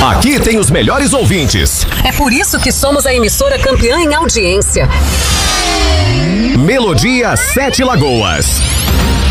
Aqui tem os melhores ouvintes. É por isso que somos a emissora campeã em audiência. Melodia 7 Lagoas.